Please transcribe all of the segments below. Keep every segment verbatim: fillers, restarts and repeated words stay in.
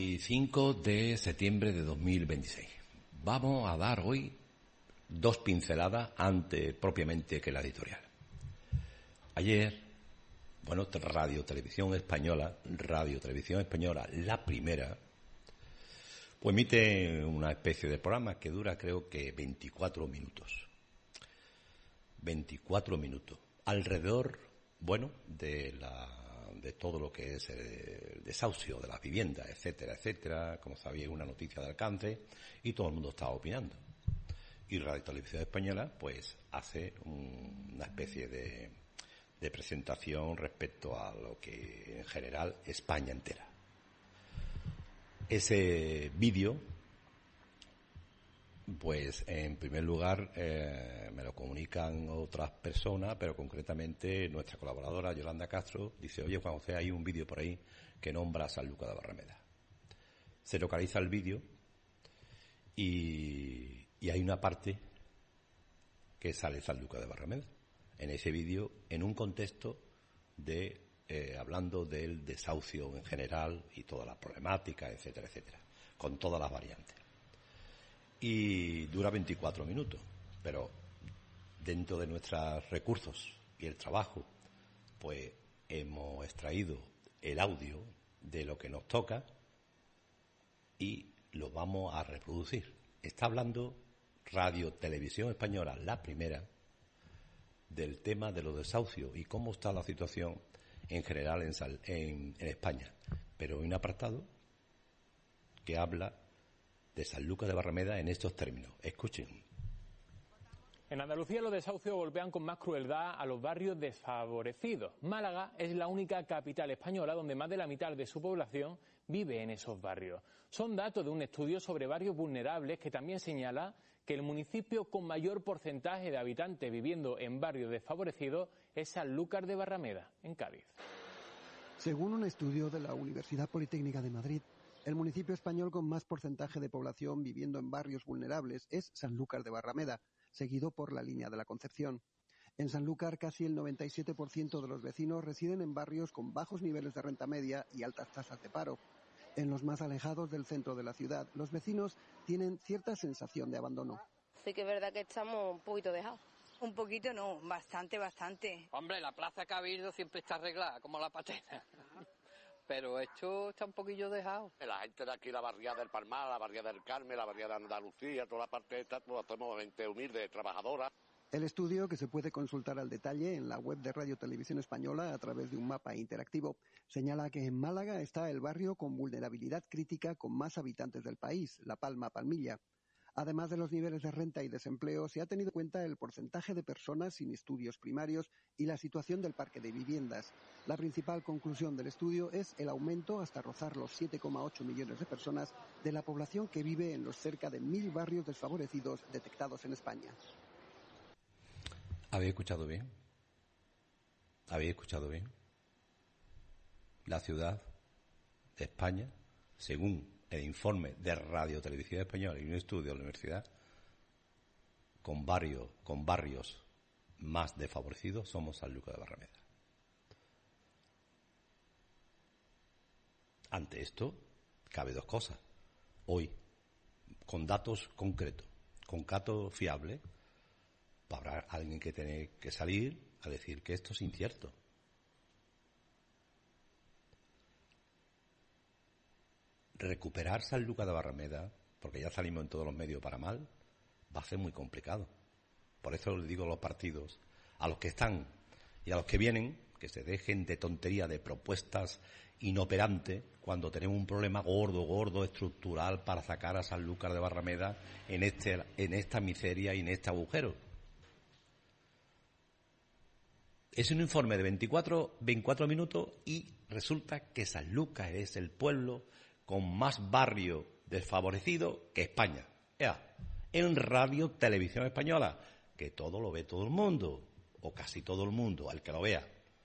cinco de septiembre de dos mil veintiséis. Vamos a dar hoy dos pinceladas antes propiamente que la editorial. Ayer, bueno, Radio Televisión Española, Radio Televisión Española, la primera, pues emite una especie de programa que dura creo que veinticuatro minutos. veinticuatro minutos. Alrededor, bueno, de la de todo lo que es el desahucio de las viviendas, etcétera, etcétera. Como sabéis, una noticia de alcance y todo el mundo estaba opinando. Y Radio Televisión Española, pues, hace un, una especie de, de presentación respecto a lo que, en general, España entera. Ese vídeo, pues, en primer lugar, eh, me lo comunican otras personas, pero concretamente nuestra colaboradora Yolanda Castro dice: oye, Juan José, hay un vídeo por ahí que nombra a Sanlúcar de Barrameda. Se localiza el vídeo y, y hay una parte que sale Sanlúcar de Barrameda en ese vídeo, en un contexto de eh, hablando del desahucio en general y toda la problemática, etcétera, etcétera, con todas las variantes. Y dura veinticuatro minutos, pero dentro de nuestros recursos y el trabajo, pues hemos extraído el audio de lo que nos toca y lo vamos a reproducir. Está hablando Radio Televisión Española, la primera, del tema de los desahucios y cómo está la situación en general en, en, en España. Pero hay un apartado que habla de Sanlúcar de Barrameda en estos términos. Escuchen. En Andalucía los desahucios golpean con más crueldad a los barrios desfavorecidos. Málaga es la única capital española donde más de la mitad de su población vive en esos barrios. Son datos de un estudio sobre barrios vulnerables que también señala que el municipio con mayor porcentaje de habitantes viviendo en barrios desfavorecidos es Sanlúcar de Barrameda, en Cádiz. Según un estudio de la Universidad Politécnica de Madrid, el municipio español con más porcentaje de población viviendo en barrios vulnerables es Sanlúcar de Barrameda, seguido por la Línea de la Concepción. En Sanlúcar, casi el noventa y siete por ciento de los vecinos residen en barrios con bajos niveles de renta media y altas tasas de paro. En los más alejados del centro de la ciudad, los vecinos tienen cierta sensación de abandono. Sí que es verdad que estamos un poquito dejados. Un poquito no, bastante, bastante. Hombre, la Plaza Cabildo siempre está arreglada, como la patena. Pero esto está un poquillo dejado. La gente de aquí, la barriada del Palmar, la barriada del Carmen, la barriada de Andalucía, toda la parte de esta, pues somos gente humilde, trabajadora. El estudio, que se puede consultar al detalle en la web de Radio Televisión Española a través de un mapa interactivo, señala que en Málaga está el barrio con vulnerabilidad crítica con más habitantes del país, La Palma-Palmilla. Además de los niveles de renta y desempleo, se ha tenido en cuenta el porcentaje de personas sin estudios primarios y la situación del parque de viviendas. La principal conclusión del estudio es el aumento hasta rozar los siete coma ocho millones de personas de la población que vive en los cerca de mil barrios desfavorecidos detectados en España. ¿Habéis escuchado bien? ¿Habéis escuchado bien? La ciudad de España, según el informe de Radio Televisión Española y un estudio de la universidad, con barrios, con barrios más desfavorecidos, somos Sanlúcar de Barrameda. Ante esto, cabe dos cosas. Hoy, con datos concretos, con datos fiables, habrá alguien que tiene que salir a decir que esto es incierto. Recuperar Sanlúcar de Barrameda, porque ya salimos en todos los medios para mal, va a ser muy complicado. Por eso les digo a los partidos, a los que están y a los que vienen, que se dejen de tontería, de propuestas inoperantes, cuando tenemos un problema gordo, gordo, estructural para sacar a Sanlúcar de Barrameda en, este, en esta miseria y en este agujero. Es un informe de veinticuatro, veinticuatro minutos y resulta que Sanlúcar es el pueblo con más barrio desfavorecido que España. Ea, en Radio Televisión Española, que todo lo ve todo el mundo, o casi todo el mundo, al que lo vea,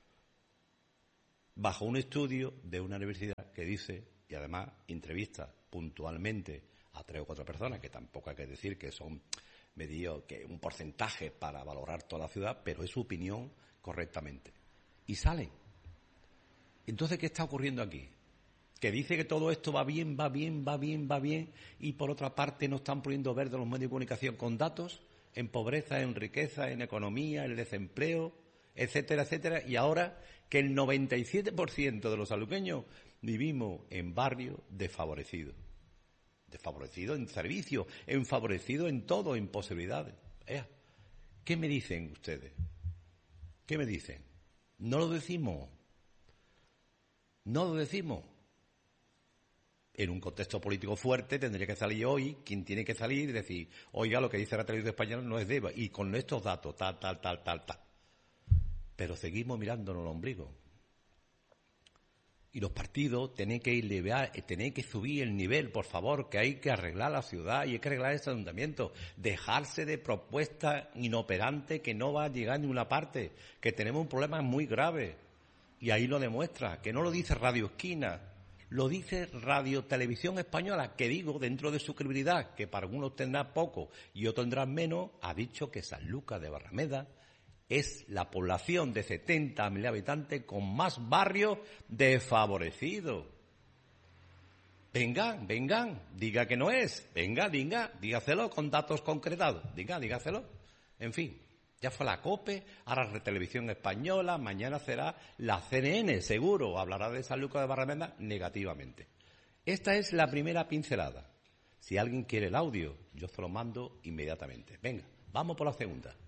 bajo un estudio de una universidad que dice, y además entrevista puntualmente a tres o cuatro personas, que tampoco hay que decir que son medidos, que un porcentaje para valorar toda la ciudad, pero es su opinión correctamente. Y sale. Entonces, ¿qué está ocurriendo aquí? que dice que todo esto va bien, va bien, va bien, va bien, y por otra parte no están poniendo verde los medios de comunicación con datos, en pobreza, en riqueza, en economía, en desempleo, etcétera, etcétera, y ahora que el noventa y siete por ciento de los sanluqueños vivimos en barrios desfavorecidos. Desfavorecidos en servicios, enfavorecidos en todo, en posibilidades. Ea, ¿qué me dicen ustedes? ¿Qué me dicen? No lo decimos. No lo decimos. En un contexto político fuerte tendría que salir hoy quien tiene que salir y decir, oiga, lo que dice la televisión española no es de Eva, y con estos datos, tal, tal, tal, tal, tal. Pero seguimos mirándonos el ombligo. Y los partidos tienen que elevar, tienen que subir el nivel, por favor, que hay que arreglar la ciudad y hay que arreglar este ayuntamiento. Dejarse de propuestas inoperantes que no va a llegar a ninguna parte, que tenemos un problema muy grave. Y ahí lo demuestra, que no lo dice Radio Esquina, lo dice Radio Televisión Española, que digo, dentro de su credibilidad, que para algunos tendrá poco y otros tendrán menos, ha dicho que Sanlúcar de Barrameda es la población de setenta mil habitantes con más barrios desfavorecidos. Vengan, vengan, diga que no es, venga, diga, dígaselo con datos concretados, diga, dígaselo. En fin, ya fue la COPE, ahora la Televisión Española, mañana será la C N N, seguro, hablará de Sanlúcar de Barrameda negativamente. Esta es la primera pincelada. Si alguien quiere el audio, yo se lo mando inmediatamente. Venga, vamos por la segunda.